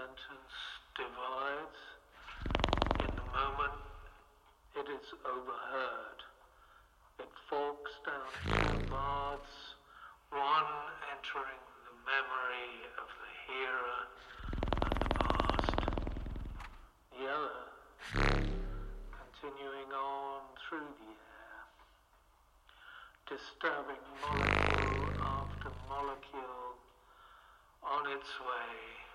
sentence divides. In the moment it is overheard. It forks down two paths, one entering the memory of the hearer and the past, the other continuing on through the air, disturbing molecule after molecule on its way